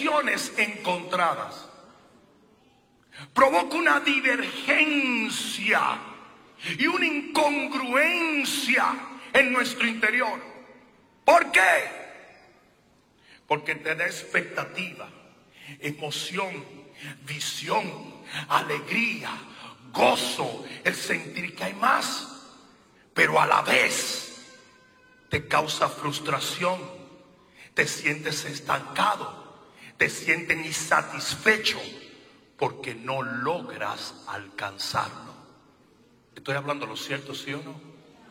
emociones encontradas. Provoca una divergencia y una incongruencia en nuestro interior. ¿Por qué? Porque te da expectativa, emoción, visión, alegría, gozo, el sentir que hay más, pero a la vez te causa frustración, te sientes estancado, te sientes insatisfecho porque no logras alcanzarlo. ¿Estoy hablando lo cierto, sí o no?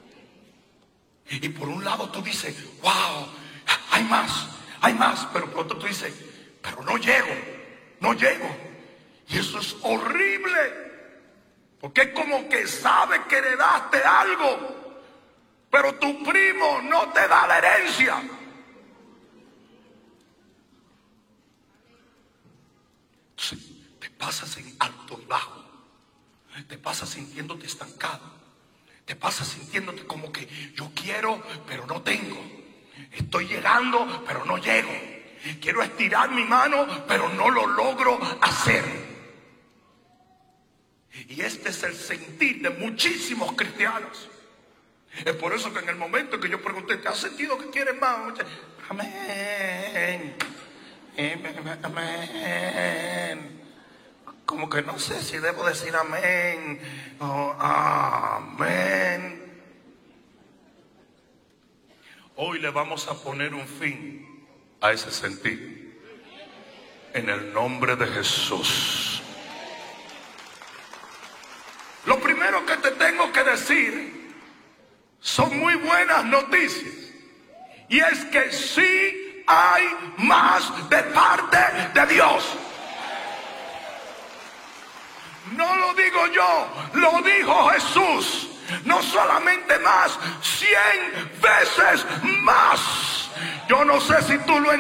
Y por un lado tú dices, wow, hay más, pero por otro tú dices, pero no llego. Y eso es horrible, porque es como que sabes que heredaste algo, pero tu primo no te da la herencia. Entonces, te pasas en alto y bajo, te pasas sintiéndote estancado, te pasas sintiéndote como que yo quiero, pero no tengo. Estoy llegando, pero no llego. Quiero estirar mi mano, pero no lo logro hacer. Y este es el sentir de muchísimos cristianos. Es por eso que en el momento que yo pregunté, ¿te has sentido que quieres más? Amén. Amén. Como que no sé si debo decir amén o amén. Hoy le vamos a poner un fin a ese sentir en el nombre de Jesús. Lo primero que te tengo que decir son muy buenas noticias, y es que sí hay más de parte de Dios. No lo digo yo, lo dijo Jesús. No solamente más, 100 veces más. Yo no sé si tú lo entiendes.